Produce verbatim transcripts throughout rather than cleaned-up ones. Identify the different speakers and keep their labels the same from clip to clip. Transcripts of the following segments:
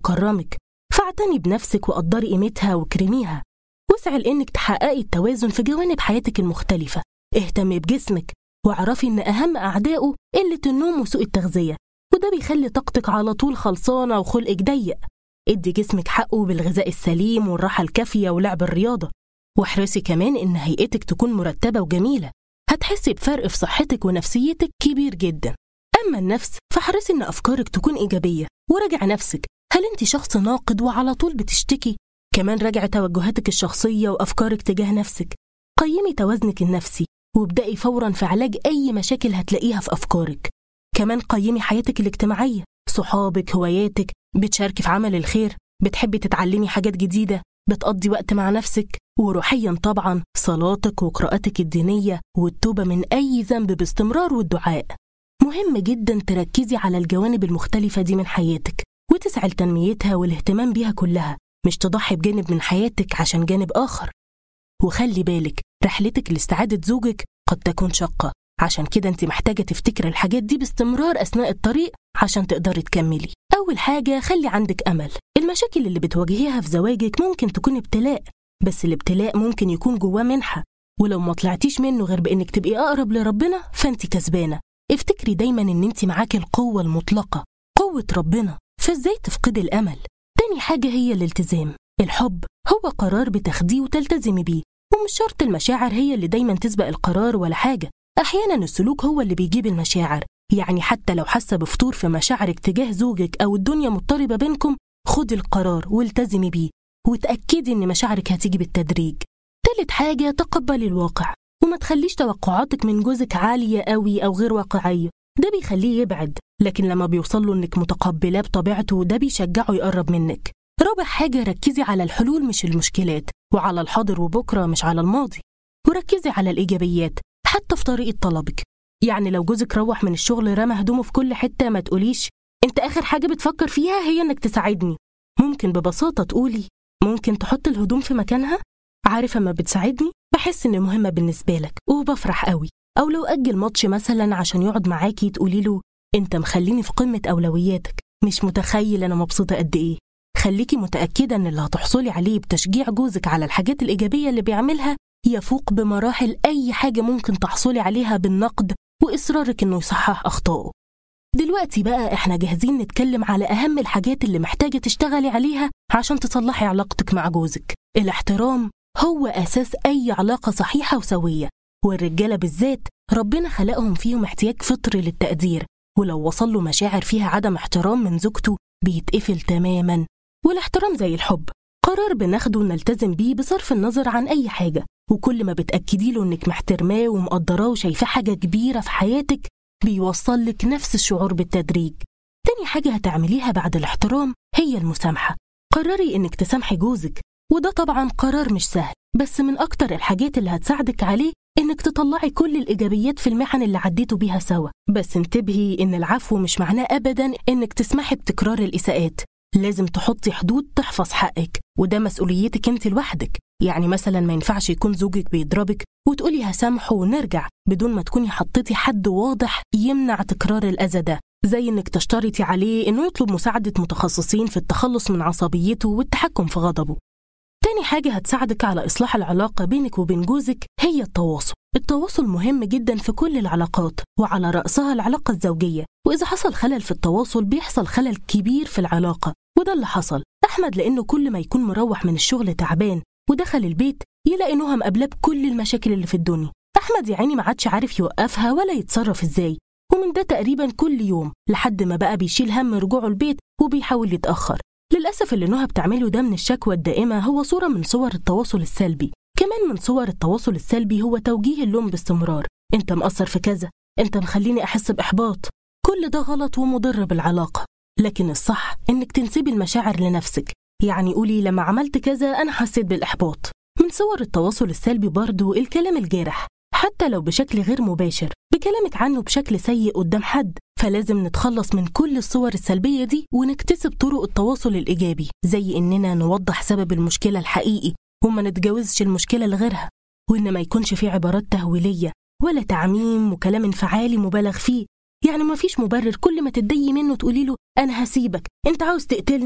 Speaker 1: وتكرمك، فاعتني بنفسك وقدري قيمتها وكرميها. واسعي لإنك تحققي التوازن في جوانب حياتك المختلفة. اهتمي بجسمك واعرفي إن أهم أعدائه قلة النوم وسوء التغذية، وده بيخلي طاقتك على طول خلصانة وخلقك ضيق. ادي جسمك حقه بالغذاء السليم والراحة الكافية ولعب الرياضة. واحرصي كمان إن هيئتك تكون مرتبة وجميلة، هتحسي بفرق في صحتك ونفسيتك كبير جدا. أما النفس فاحرصي إن أفكارك تكون إيجابية، وراجع نفسك، هل أنت شخص ناقد وعلى طول بتشتكي؟ كمان راجع توجهاتك الشخصية وأفكارك تجاه نفسك. قيمي توازنك النفسي وابدأي فوراً في علاج أي مشاكل هتلاقيها في أفكارك. كمان قيمي حياتك الاجتماعية، صحابك، هواياتك، بتشاركي في عمل الخير، بتحبي تتعلمي حاجات جديدة، بتقضي وقت مع نفسك. وروحياً طبعاً صلاتك وقراءتك الدينية والتوبة من أي ذنب باستمرار والدعاء. مهم جداً تركزي على الجوانب المختلفة دي من حياتك وتسعي لتنميتها والاهتمام بيها كلها، مش تضحي بجانب من حياتك عشان جانب آخر. وخلي بالك رحلتك لاستعادة زوجك قد تكون شاقة، عشان كده انت محتاجة تفتكر الحاجات دي باستمرار أثناء الطريق عشان تقدري تكملي. أول حاجة خلي عندك أمل. المشاكل اللي بتواجهيها في زواجك ممكن تكون ابتلاء، بس الابتلاء ممكن يكون جواه منحة، ولو ما طلعتيش منه غير بإنك تبقي أقرب لربنا فانت كسبانة. افتكري دايما إن انت معاكي القوة المطلقة، قوة ربنا، فازاي تفقدي الأمل؟ تاني حاجة هي الالتزام. الحب هو قرار بتاخديه وتلتزمي بيه، ومش شرط المشاعر هي اللي دايما تسبق القرار ولا حاجة. أحيانا السلوك هو اللي بيجيب المشاعر، يعني حتى لو حاسة بفتور في مشاعرك تجاه زوجك أو الدنيا مضطربة بينكم، خدي القرار والتزمي بيه وتأكدي إن مشاعرك هتيجي بالتدريج. تالت حاجة تقبلي الواقع، وما تخليش توقعاتك من جوزك عالية قوي أو غير واقعية، ده بيخليه يبعد. لكن لما بيوصل له إنك متقبلاه بطبيعته ده بيشجعه يقرب منك. رابع حاجة ركزي على الحلول مش المشكلات، وعلى الحاضر وبكرة مش على الماضي. وركزي على الإيجابيات حتى في طريقة طلبك. يعني لو جوزك روح من الشغل رمى هدومه في كل حتة، ما تقوليش انت آخر حاجة بتفكر فيها هي انك تساعدني. ممكن ببساطة تقولي ممكن تحط الهدوم في مكانها؟ عارفة ما بتساعدني بحس ان مهمة بالنسبة لك وبفرح قوي. او لو أجل ماتش مثلا عشان يقعد معاكي تقولي له انت مخليني في قمة أولوياتك، مش متخيل انا مبسوطة قد ايه. خليكي متأكدة ان اللي هتحصلي عليه بتشجيع جوزك على الحاجات الإيجابية اللي بيعملها يفوق بمراحل أي حاجة ممكن تحصلي عليها بالنقد وإصرارك إنه يصحح أخطائه. دلوقتي بقى إحنا جاهزين نتكلم على أهم الحاجات اللي محتاجة تشتغلي عليها عشان تصلحي علاقتك مع جوزك. الاحترام هو أساس أي علاقة صحيحة وسوية، والرجالة بالذات ربنا خلقهم فيهم احتياج فطري للتقدير، ولو وصل له مشاعر فيها عدم احترام من زوجته بيتقفل تماماً. والاحترام زي الحب، قرار بناخده ونلتزم بيه بصرف النظر عن أي حاجة، وكل ما بتأكدي له إنك محترماه ومقدراه وشايفاه حاجة كبيرة في حياتك بيوصل لك نفس الشعور بالتدريج. تاني حاجة هتعمليها بعد الاحترام هي المسامحة. قرري إنك تسامحي جوزك، وده طبعا قرار مش سهل، بس من أكتر الحاجات اللي هتساعدك عليه إنك تطلعي كل الإيجابيات في المحن اللي عديتوا بيها سوا. بس انتبهي إن العفو مش معناه أبدا إنك تسمحي بتكرار الإساءات، لازم تحطي حدود تحفظ حقك، وده مسؤوليتك انت لوحدك. يعني مثلا ما ينفعش يكون زوجك بيضربك وتقولي هسامحه ونرجع بدون ما تكوني حطيتي حد واضح يمنع تكرار الأذى ده، زي انك تشترطي عليه انه يطلب مساعدة متخصصين في التخلص من عصبيته والتحكم في غضبه. تاني حاجة هتساعدك على إصلاح العلاقة بينك وبين جوزك هي التواصل. التواصل مهم جدا في كل العلاقات، وعلى رأسها العلاقة الزوجية، وإذا حصل خلل في التواصل بيحصل خلل كبير في العلاقة، وده اللي حصل. أحمد لأنه كل ما يكون مروح من الشغل تعبان ودخل البيت يلاقي نهى مقابلاه بكل المشاكل اللي في الدنيا. أحمد يا عيني ما عادش عارف يوقفها ولا يتصرف إزاي، ومن ده تقريبا كل يوم لحد ما بقى بيشيل هم رجوعه البيت وبيحاول يتأخر. للأسف اللي نهى بتعمله ده من الشكوى الدائمة هو صورة من صور التواصل السلبي. كمان من صور التواصل السلبي هو توجيه اللوم باستمرار، انت مقصر في كذا، انت مخليني أحس بإحباط. كل ده غلط ومضر بالعلاقة، لكن الصح انك تنسبي المشاعر لنفسك. يعني قولي لما عملت كذا أنا حسيت بالإحباط. من صور التواصل السلبي برضو الكلام الجارح، حتى لو بشكل غير مباشر، بكلامك عنه بشكل سيء قدام حد. فلازم نتخلص من كل الصور السلبية دي ونكتسب طرق التواصل الإيجابي، زي إننا نوضح سبب المشكلة الحقيقي وما نتجاوزش المشكلة لغيرها، وإن ما يكونش فيه عبارات تهويلية ولا تعميم وكلام انفعالي مبالغ فيه. يعني ما فيش مبرر كل ما تتضايقي منه تقولي له أنا هسيبك، أنت عاوز تقتلني.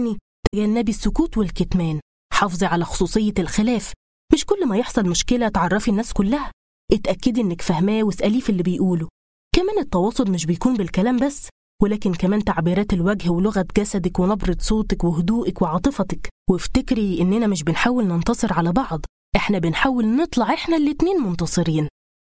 Speaker 1: تجنبي السكوت والكتمان. حافظي على خصوصية الخلاف، مش كل ما يحصل مشكلة تعرفي الناس كلها. اتأكدي إنك فاهماه واسأليه في اللي بيقوله. كمان التواصل مش بيكون بالكلام بس، ولكن كمان تعبيرات الوجه ولغة جسدك ونبرة صوتك وهدوءك وعاطفتك. وافتكري إننا مش بنحاول ننتصر على بعض، إحنا بنحاول نطلع إحنا الاتنين منتصرين.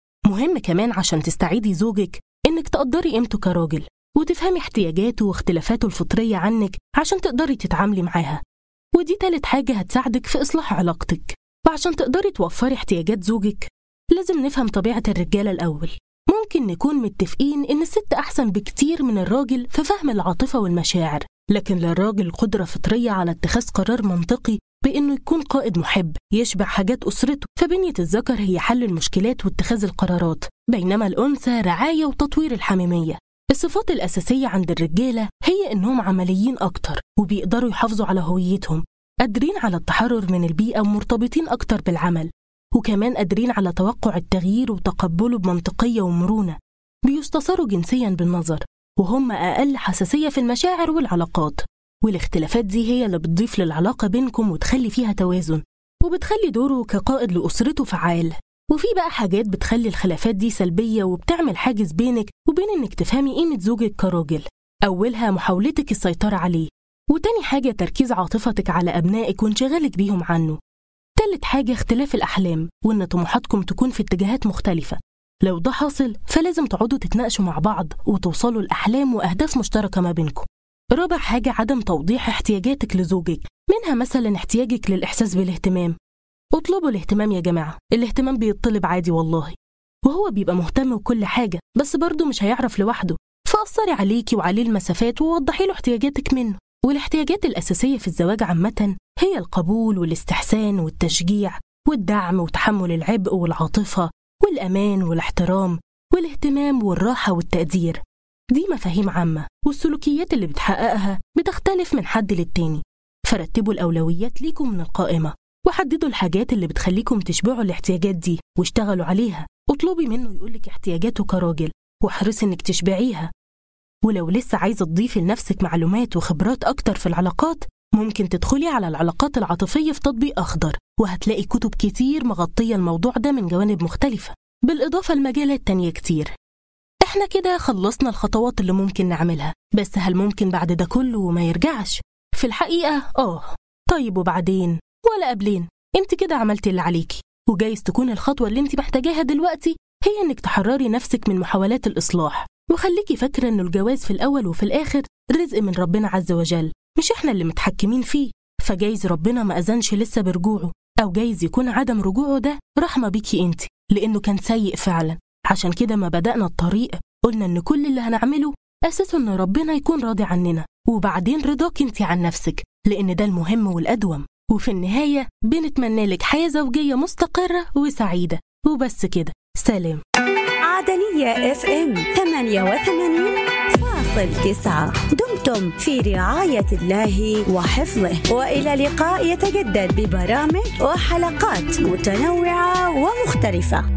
Speaker 1: مهم كمان عشان تستعيدي زوجك إنك تقدري قيمته كراجل، وتفهمي احتياجاته واختلافاته الفطرية عنك عشان تقدري تتعاملي معاها. ودي تالت حاجة هتساعدك في إصلاح علاقتك. وعشان تقدري توفري احتياجات زوجك لازم نفهم طبيعة الرجالة الأول. ممكن نكون متفقين إن الست أحسن بكتير من الراجل في فهم العاطفة والمشاعر، لكن للراجل قدرة فطرية على اتخاذ قرار منطقي بإنه يكون قائد محب يشبع حاجات أسرته. فبنية الذكر هي حل المشكلات واتخاذ القرارات، بينما الأنثى رعاية وتطوير الحميمية. الصفات الأساسية عند الرجالة هي إنهم عمليين أكتر وبيقدروا يحافظوا على هويتهم، قادرين على التحرر من البيئة ومرتبطين أكتر بالعمل، وكمان قادرين على توقع التغيير وتقبله بمنطقية ومرونة. بيستثاروا جنسياً بالنظر، وهم أقل حساسية في المشاعر والعلاقات. والاختلافات دي هي اللي بتضيف للعلاقة بينكم وتخلي فيها توازن، وبتخلي دوره كقائد لأسرته فعال. وفي بقى حاجات بتخلي الخلافات دي سلبية وبتعمل حاجز بينك وبين إنك تفهمي قيمة زوجك كراجل. أولها محاولتك السيطرة عليه، وتاني حاجة تركيز عاطفتك على أبنائك وانشغالك بيهم عنه. تالت حاجة اختلاف الأحلام، وإن طموحاتكم تكون في اتجاهات مختلفة. لو ده حاصل فلازم تقعدوا تتناقشوا مع بعض وتوصلوا لأحلام وأهداف مشتركة ما بينكم. رابع حاجة عدم توضيح احتياجاتك لزوجك، منها مثلا احتياجك للإحساس بالاهتمام. اطلبوا الاهتمام يا جماعة، الاهتمام بيطلب عادي والله، وهو بيبقى مهتم بكل حاجة، بس برضه مش هيعرف لوحده. فأثري عليكي وعليه المسافات ووضحي له احتياجاتك منه. والاحتياجات الأساسية في الزواج عامة هي القبول والاستحسان والتشجيع والدعم وتحمل العبء والعاطفة والأمان والاحترام والاهتمام والراحة والتقدير. دي مفاهيم عامة، والسلوكيات اللي بتحققها بتختلف من حد للتاني. فرتبوا الأولويات ليكم من القائمة، وحددوا الحاجات اللي بتخليكم تشبعوا الاحتياجات دي واشتغلوا عليها. اطلبي منه يقولك احتياجاته كراجل، واحرصي انك تشبعيها. ولو لسه عايزة تضيفي لنفسك معلومات وخبرات أكتر في العلاقات، ممكن تدخلي على العلاقات العاطفية في تطبيق أخضر، وهتلاقي كتب كتير مغطية الموضوع ده من جوانب مختلفة، بالإضافة لمجالات تانية كتير. احنا كده خلصنا الخطوات اللي ممكن نعملها، بس هل ممكن بعد ده كله وما يرجعش؟ في الحقيقة آه. طيب وبعدين؟ ولا قبلين؟ انت كده عملتي اللي عليكي، وجايز تكون الخطوة اللي انت محتاجاها دلوقتي هي انك تحرري نفسك من محاولات الإصلاح. وخليكي فاكرة انه الجواز في الأول وفي الآخر رزق من ربنا عز وجل، مش احنا اللي متحكمين فيه. فجايز ربنا ما أذنش لسه برجوعه، أو جايز يكون عدم رجوعه ده رحمة بيكي انت، لأنه كان سيء فعلا. عشان كده ما بدأنا الطريق قلنا ان كل اللي هنعمله أساسه ان ربنا يكون راضي عننا، وبعدين رضاك انت عن نفسك، لأن ده المهم والأدوم. وفي النهاية بنتمنى لك حياة زوجية مستقرة وسعيدة. وبس كده، سلام.
Speaker 2: عدنية اف ام ثمانية وثمانين فاصل تسعة. دمتم في رعاية الله وحفظه، وإلى لقاء يتجدد ببرامج وحلقات متنوعة ومختلفة.